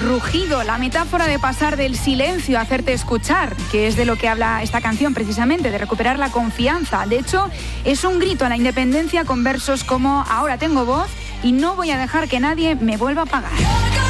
rugido, la metáfora de pasar del silencio a hacerte escuchar, que es de lo que habla esta canción precisamente, de recuperar la confianza. De hecho, es un grito a la independencia con versos como: ahora tengo voz y no voy a dejar que nadie me vuelva a apagar.